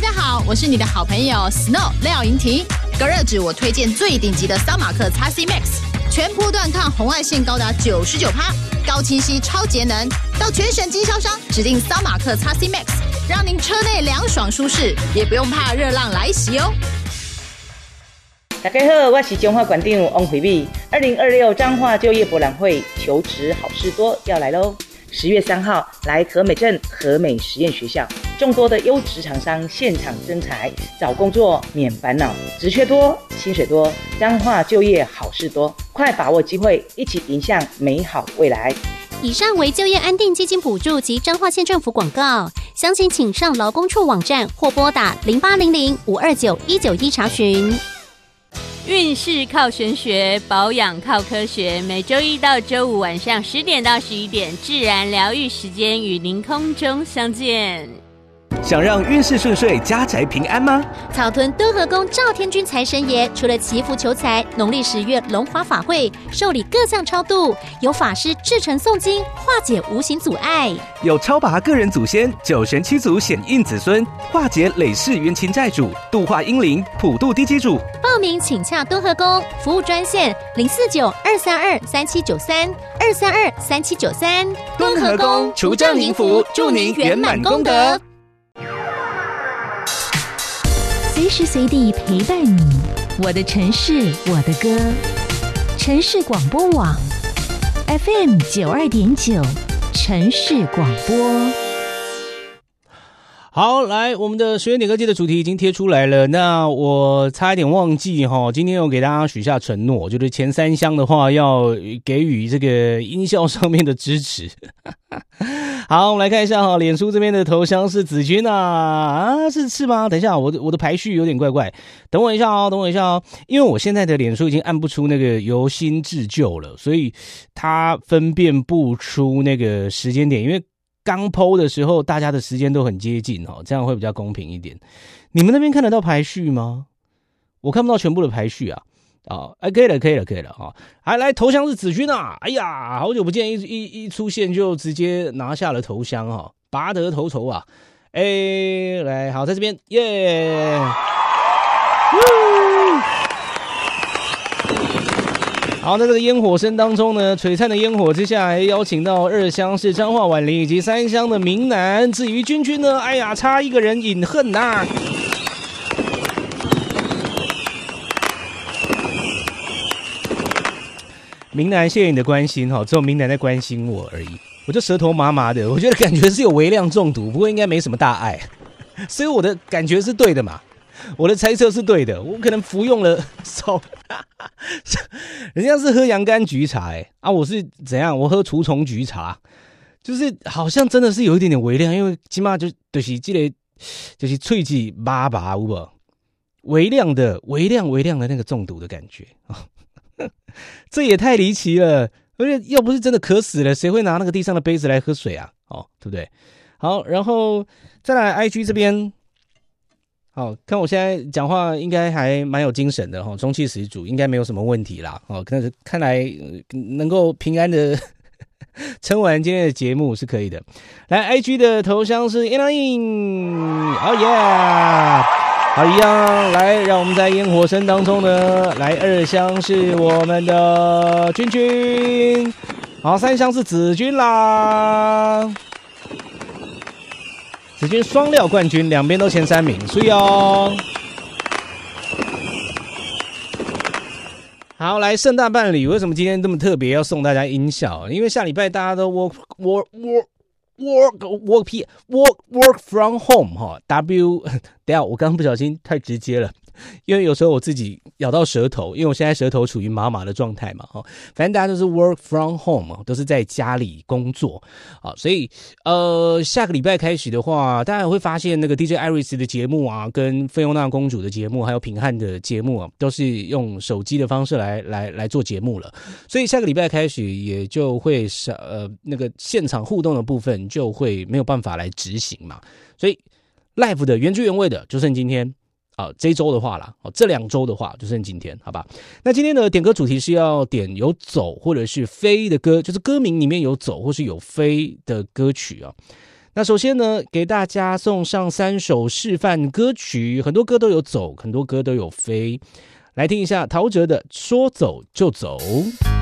家好，我是你的好朋友 Snow 廖莹婷。隔热纸我推荐最顶级的桑马克 XC Max， 全波段抗红外线高达 99%， 高清晰超节能。到全省经销商指定桑马克 XC Max， 让您车内凉爽舒适，也不用怕热浪来袭哦。 大家好，我是中华馆长王惠美。2026彰化就业博览会求职好事多要来喽！10月3号来和美镇和美实验学校，众多的优质厂商现场征才，找工作免烦恼，职缺多，薪水多，彰化就业好事多，快把握机会，一起迎向美好未来。 以上为就业安定基金补助及彰化县政府广告，详情请上劳工处网站或拨打0800-529-191查询。 运势靠玄学，保养靠科学。每周一到周五晚上10点到11点，自然疗愈时间与您空中相见。 想让运势顺遂、家宅平安吗？ 草屯敦和宫赵天君财神爷除了祈福求财，农历10月龙华法会受理各项超度，有法师至诚诵经，化解无形阻碍， 有超拔个人祖先、九神七祖显应子孙，化解累世冤亲债主，度化阴灵，普渡地基主。 报名请洽敦和宫服务专线049-232-3793 敦和宫除障迎福，祝您圆满功德。 随时随地陪伴你，我的城市，我的歌。城市广播网 FM 92.9，城市广播。 好，来，我们的学员点歌季的主题已经贴出来了。那我差一点忘记哈，今天有给大家许下承诺，就是前3箱的话要给予这个音效上面的支持。好，我们来看一下哈，脸书这边的头像是子君是吗？等一下，我的排序有点怪怪，等我一下哦，因为我现在的脸书已经按不出那个由新至旧了，所以它分辨不出那个时间点，因为刚 PO 的时候大家的时间都很接近哦，这样会比较公平一点。你们那边看得到排序吗？我看不到全部的排序啊。可以了啊！来，头像是子君啊！哎呀，好久不见，一出现就直接拿下了头香哈，拔得头筹啊！来，好，在这边耶！好，在这个烟火声当中呢，璀璨的烟火之下，还邀请到2箱是彰化婉玲以及3箱的明南。至于君君呢，哎呀，差一个人饮恨呐！明南，谢谢你的关心哈，只有明南在关心我而已。我就舌头麻麻的，我觉得感觉是有微量中毒，不过应该没什么大碍，所以我的感觉是对的嘛，我的猜测是对的，我可能服用了人家是喝洋甘菊茶我是怎样？我喝除虫菊茶，就是好像真的是有一点点微量，因为起码就是这个就是喙齿麻麻有无？微量的那个中毒的感觉这也太离奇了，而且要不是真的渴死了，谁会拿那个地上的杯子来喝水啊？对不对？好，然后再来 IG 这边，好，看我现在讲话应该还蛮有精神的中气十足，应该没有什么问题啦。看来能够平安的撑完今天的节目是可以的。来 IG 的头像是 Elaine， 哦耶！好，一样来，让我们在烟火声当中呢，来2箱是我们的君君，好，3箱是子君啦，子君双料冠军，两边都前3名，所以好，来盛大办理，为什么今天这么特别要送大家音效？因为下礼拜大家都 work from home 哈 W 等一下我刚刚不小心太直接了，因为有时候我自己咬到舌头，因为我现在舌头处于麻麻的状态嘛反正大家都是 work from home 都是在家里工作所以下个礼拜开始的话，大家会发现那个 DJ Iris 的节目跟菲欧娜公主的节目还有品汉的节目都是用手机的方式来做节目了，所以下个礼拜开始也就会那个现场互动的部分就会没有办法来执行嘛，所以 live 的原汁原味的就剩今天这一周的话啦这2周的话就剩今天，好吧？那今天的点歌主题是要点有走或者是飞的歌，就是歌名里面有走或是有飞的歌曲那首先呢，给大家送上3首示范歌曲，很多歌都有走，很多歌都有飞。来听一下陶喆的《说走就走》。